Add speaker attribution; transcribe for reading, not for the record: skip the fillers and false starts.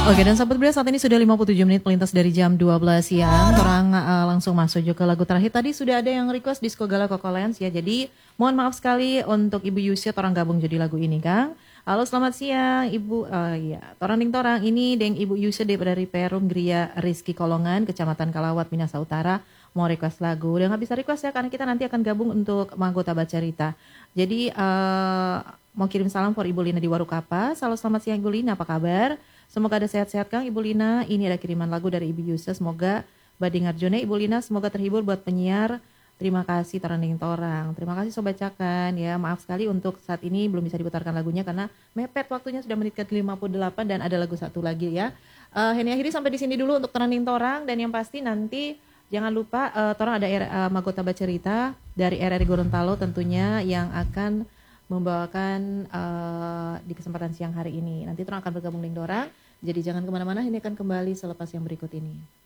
Speaker 1: Oke, dan sahabat Bria, saat ini sudah 57 menit melintas dari jam 12 siang. Orang langsung masuk juga ke lagu terakhir. Tadi sudah ada yang request Disco Gala Kokolens ya. Jadi mohon maaf sekali untuk Ibu Yusyat orang gabung jadi lagu ini, Kang. Halo, selamat siang Ibu. Ya, Torang ding torang ini deng Ibu Yusyat dari Perum Gria Rizky Kolongan, Kecamatan Kalawat, Minahasa Utara. Mau request lagu. Udah nggak bisa request ya karena kita nanti akan gabung untuk Mahkota Bacarita. Jadi mau kirim salam for Ibu Lina di Warukapas. Halo, selamat siang Ibu Lina, apa kabar? Semoga ada sehat-sehat Kang Ibu Lina. Ini ada kiriman lagu dari Ibu Yusa. Semoga Bading Arjuna Ibu Lina semoga terhibur buat penyiar. Terima kasih Toranding Torang. Terima kasih Sobat Cakan ya. Maaf sekali untuk saat ini belum bisa diputarkan lagunya karena mepet waktunya sudah menit ke 58 dan ada lagu satu lagi ya. Heni akhiri sampai di sini dulu untuk Toranding Torang dan yang pasti nanti jangan lupa Torang ada Mahkota Bacarita dari RRI Gorontalo tentunya yang akan membawakan di kesempatan siang hari ini. Nanti Torang akan bergabung dengan Dorang. Jadi jangan kemana-mana, ini akan kembali selepas yang berikut ini.